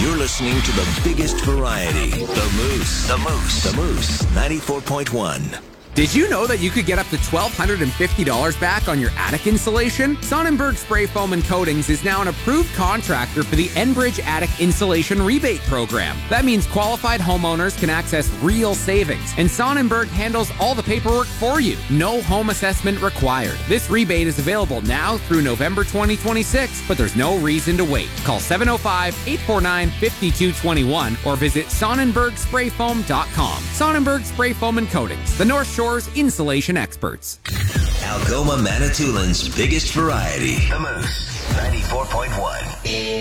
You're listening to the biggest variety, The Moose. The Moose. The Moose, 94.1. Did you know that you could get up to $1,250 back on your attic insulation? Sonnenberg Spray Foam and Coatings is now an approved contractor for the Enbridge Attic Insulation Rebate Program. That means qualified homeowners can access real savings, and Sonnenberg handles all the paperwork for you. No home assessment required. This rebate is available now through November 2026, but there's no reason to wait. Call 705-849-5221 or visit SonnenbergSprayFoam.com. Sonnenberg Spray Foam and Coatings, the North Shore's insulation experts. Algoma Manitoulин's biggest variety. The Moose, 94.1.